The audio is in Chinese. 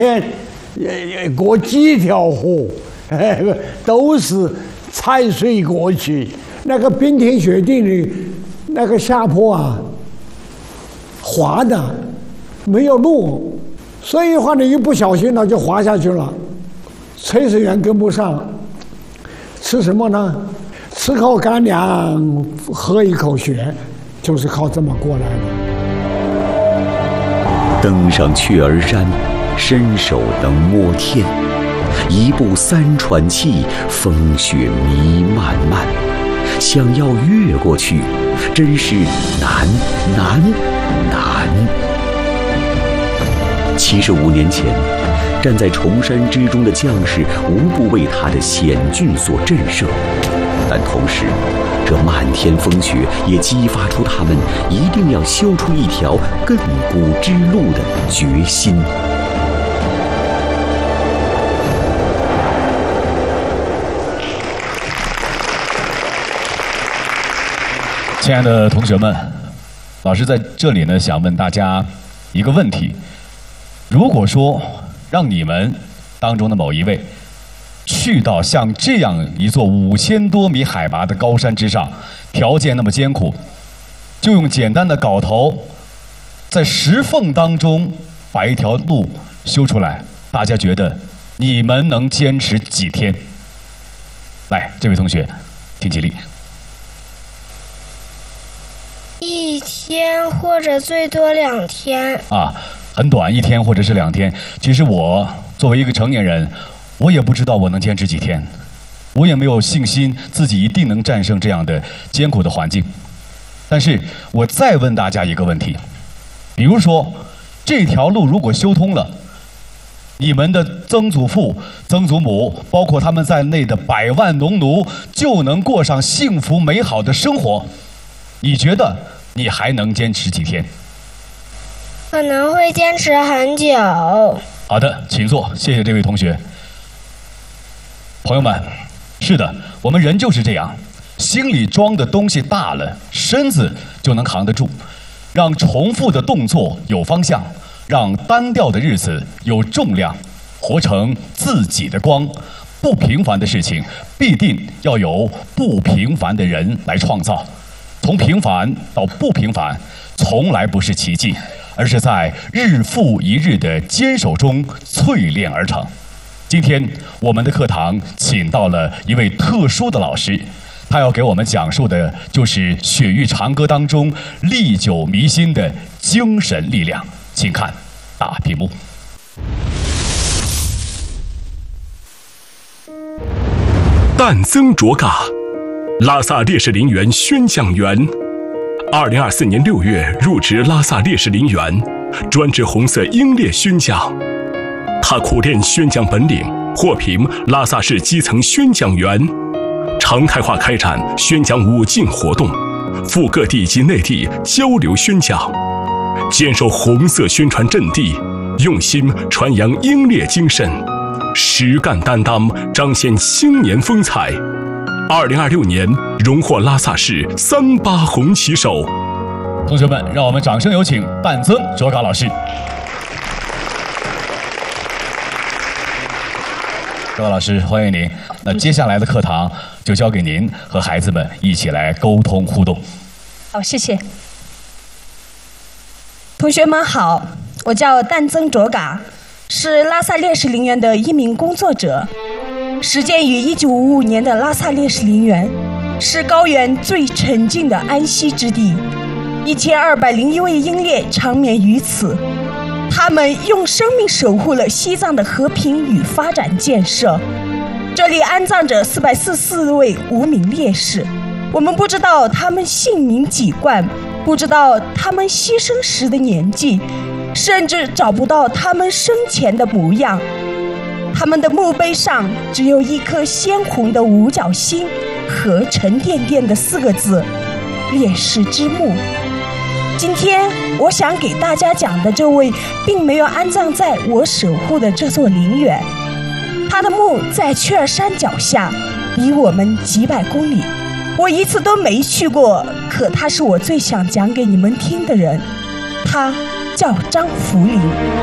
过几条河，都是踩水过去。那个冰天雪地的，那个下坡啊，滑的，没有路，所以话呢，一不小心呢就滑下去了。炊事员跟不上，吃什么呢？吃口干粮，喝一口血，就是靠这么过来的。 登上雀儿山，伸手能摸天；一步三喘气，风雪弥漫漫。想要越过去，真是难。75年前，站在崇山之中的将士无不为他的险峻所震慑，但同时，这漫天风雪也激发出他们一定要修出一条亘古之路的决心。 亲爱的同学们，老师在这里呢，想问大家一个问题：如果说让你们当中的某一位去到像这样一座5000多米海拔的高山之上，条件那么艰苦，就用简单的镐头在石缝当中把一条路修出来，大家觉得你们能坚持几天？来，这位同学，请起立。 1天或者最多2天。 啊，很短，1天或者是2天。其实我作为一个成年人，我也不知道我能坚持几天，我也没有信心自己一定能战胜这样的艰苦的环境。但是我再问大家一个问题，比如说这条路如果修通了，你们的曾祖父、曾祖母，包括他们在内的100万农奴，就能过上幸福美好的生活。你觉得你还能坚持几天？ 可能会坚持很久。 好的，请坐，谢谢这位同学。朋友们，是的，我们人就是这样，心里装的东西大了，身子就能扛得住。让重复的动作有方向，让单调的日子有重量，活成自己的光。不平凡的事情，必定要有不平凡的人来创造。从平凡到不平凡，从来不是奇迹，而是在日复一日的坚守中淬炼而成。今天我们的课堂请到了一位特殊的老师，他要给我们讲述的就是《雪域长歌》当中历久弥新的精神力量。请看大屏幕。 旦增卓嘎，拉萨烈士陵园宣讲员，2024年6月入职拉萨烈士陵园，专治红色英烈宣讲。他苦练宣讲本领，获评拉萨市基层宣讲员，常态化开展宣讲5进活动，赴各地及内地交流宣讲，坚守红色宣传阵地，用心传扬英烈精神，实干担当，彰显青年风采。2026年荣获拉萨市38红旗手。 同学们，让我们掌声有请旦增卓嘎老师。卓嘎老师，欢迎您。那接下来的课堂就交给您和孩子们一起来沟通互动。 好，谢谢。同学们好，我叫旦增卓嘎，是拉萨烈士陵园的一名工作者。始建于1955年的拉萨烈士陵园，是高原最沉静的安息之地，1201位英烈长眠于此。他们用生命守护了西藏的和平与发展建设。这里安葬着444位无名烈士，我们不知道他们姓名几冠，不知道他们牺牲时的年纪，甚至找不到他们生前的模样。他们的墓碑上只有一颗鲜红的五角星和沉甸甸的4个字“烈士之墓”。今天我想给大家讲的这位，并没有安葬在我守护的这座陵园，他的墓在雀儿山脚下，离我们几百公里。我一次都没去过，可他是我最想讲给你们听的人。他叫张福林。